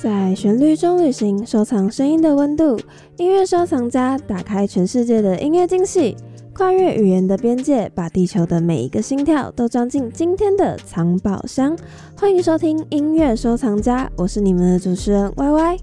在旋律中旅行，收藏声音的温度。音乐收藏家打开全世界的音乐惊喜，跨越语言的边界，把地球的每一个心跳都装进今天的藏宝箱。欢迎收听音乐收藏家，我是你们的主持人 YY。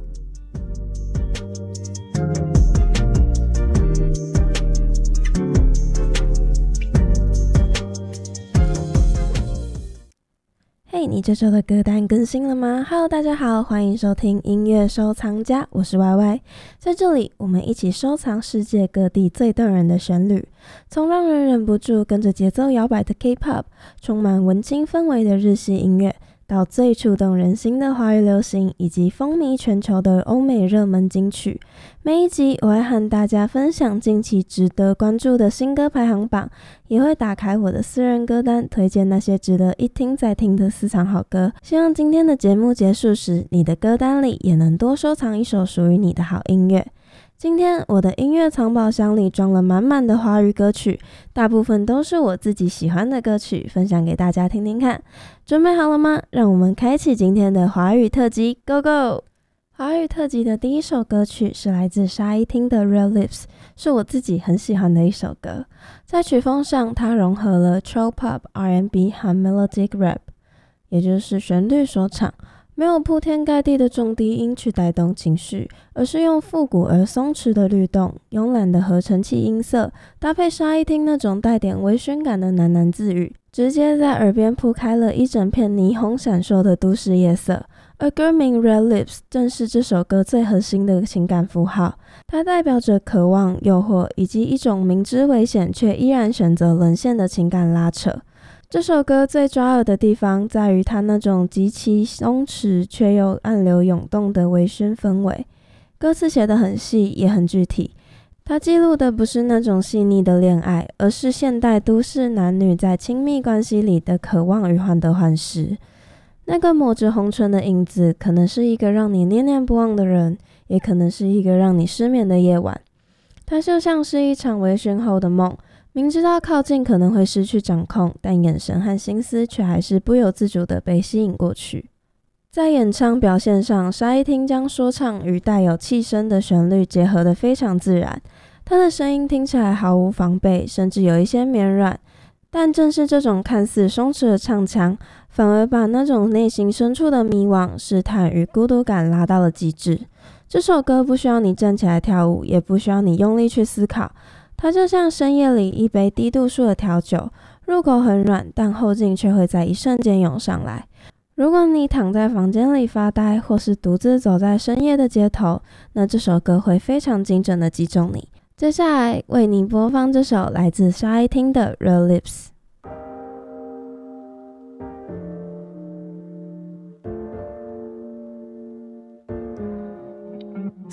嘿，你这周的歌单更新了吗？ Hello， 大家好，欢迎收听音乐收藏家，我是 YY。 在这里，我们一起收藏世界各地最动人的旋律，从让人忍不住跟着节奏摇摆的 K-pop， 充满文青氛围的日系音乐，到最触动人心的华语流行，以及风靡全球的欧美热门金曲。每一集我会和大家分享近期值得关注的新歌排行榜，也会打开我的私人歌单，推荐那些值得一听再听的私藏好歌。希望今天的节目结束时，你的歌单里也能多收藏一首属于你的好音乐。今天我的音乐藏宝箱里装了满满的华语歌曲，大部分都是我自己喜欢的歌曲，分享给大家听听看。准备好了吗？让我们开启今天的华语特辑 ，Go Go！ 华语特辑的第一首歌曲是来自沙依汀的 Red Lips， 是我自己很喜欢的一首歌。在曲风上，它融合了 Chill Pop、R&B 和 Melodic Rap， 也就是旋律说唱。没有铺天盖地的重低音去带动情绪，而是用复古而松弛的律动，慵懒的合成器音色，搭配沙依汀那种带点微醺感的喃喃自语，直接在耳边铺开了一整片霓虹闪烁的都市夜色。而歌名 Red Lips 正是这首歌最核心的情感符号，它代表着渴望、诱惑，以及一种明知危险却依然选择沦陷的情感拉扯。这首歌最抓耳的地方在于它那种极其松弛却又暗流涌动的微醺氛围，歌词写得很细也很具体。它记录的不是那种细腻的恋爱，而是现代都市男女在亲密关系里的渴望与患得患失。那个抹着红唇的影子，可能是一个让你念念不忘的人，也可能是一个让你失眠的夜晚。它就像是一场微醺后的梦，明知道靠近可能会失去掌控，但眼神和心思却还是不由自主地被吸引过去。在演唱表现上，沙依汀将说唱与带有气声的旋律结合得非常自然，她的声音听起来毫无防备，甚至有一些绵软。但正是这种看似松弛的唱腔，反而把那种内心深处的迷惘、试探与孤独感拉到了极致。这首歌不需要你站起来跳舞，也不需要你用力去思考，它就像深夜里一杯低度数的调酒，入口很软，但后劲却会在一瞬间涌上来。如果你躺在房间里发呆，或是独自走在深夜的街头，那这首歌会非常精准地击中你。接下来为你播放这首来自沙依汀的 Red Lips。